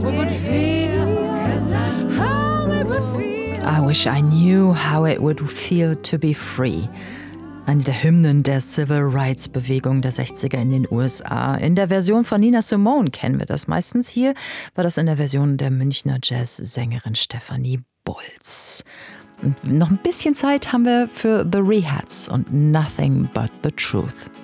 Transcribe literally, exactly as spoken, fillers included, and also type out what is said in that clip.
I wish I knew how it would feel to be free. Eine der Hymnen der Civil Rights Bewegung der sechziger in den U S A. In der Version von Nina Simone kennen wir das meistens. Hier war das in der Version der Münchner Jazzsängerin Stefanie Bulls. Und noch ein bisschen Zeit haben wir für The Rehats und Nothing But the Truth.